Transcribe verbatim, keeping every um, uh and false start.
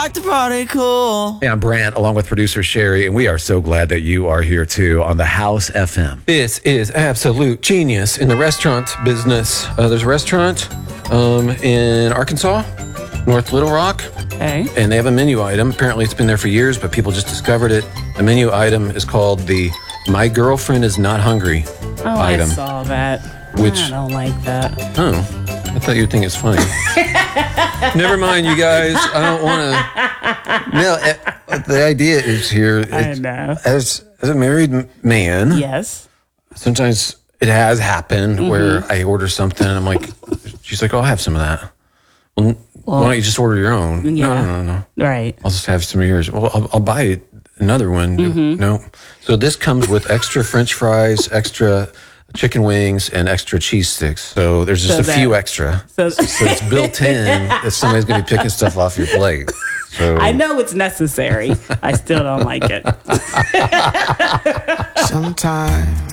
like to party cool. Hey, I'm Brant, along with producer Sherry, and we are so glad that you are here too on the House F M. This is absolute genius in the restaurant business. Uh, there's a restaurant um, in Arkansas, North Little Rock, Hey. and they have a menu item. Apparently, it's been there for years, but people just discovered it. The menu item is called the "My Girlfriend Is Not Hungry" Oh, item. I saw that. Which- I don't like that. Oh, I thought you'd think it's funny. Never mind, you guys. I don't want to. No, uh, the idea is here. I it's- know. As as a married m- man, Yes. sometimes it has happened Mm-hmm. where I order something and I'm like, she's like, "Oh, I'll have some of that." Well, n- why don't you just order your own? Yeah. No, no, no, no. Right. I'll just have some of yours. Well, I'll, I'll buy another one. Mm-hmm. No. So this comes with extra French fries, extra chicken wings, and extra cheese sticks. So there's just So a that- few extra. So, So it's built in that somebody's going to be picking stuff off your plate. So I know it's necessary. I still don't like it. Sometimes